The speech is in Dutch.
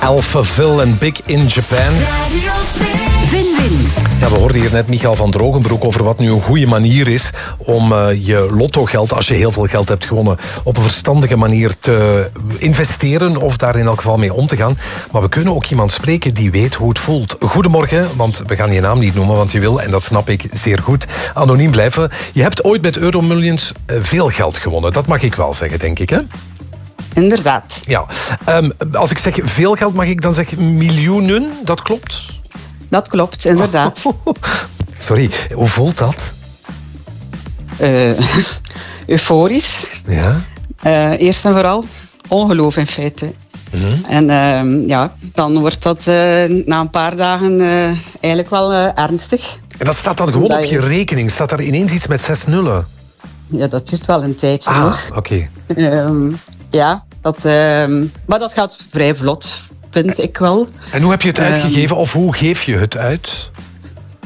Alphaville en Big in Japan. Win-win. Ja, we hoorden hier net Michael van Drogenbroek over wat nu een goede manier is om je lottogeld, als je heel veel geld hebt gewonnen, op een verstandige manier te investeren of daar in elk geval mee om te gaan. Maar we kunnen ook iemand spreken die weet hoe het voelt. Goedemorgen, want we gaan je naam niet noemen, want je wil, en dat snap ik zeer goed, anoniem blijven. Je hebt ooit met Euromillions veel geld gewonnen. Dat mag ik wel zeggen, denk ik, hè? Inderdaad. Ja. Als ik zeg veel geld, mag ik dan zeggen miljoenen? Dat klopt? Dat klopt, inderdaad. Sorry, hoe voelt dat? Euforisch. Ja? Eerst en vooral ongeloof in feite. Mm-hmm. En dan wordt dat na een paar dagen eigenlijk wel ernstig. En dat staat dan gewoon op je rekening? Staat daar ineens iets met 6 nullen? Ja, dat duurt wel een tijdje, hoor. Oké. Maar dat gaat vrij vlot, vind ik wel. En hoe heb je het uitgegeven of hoe geef je het uit?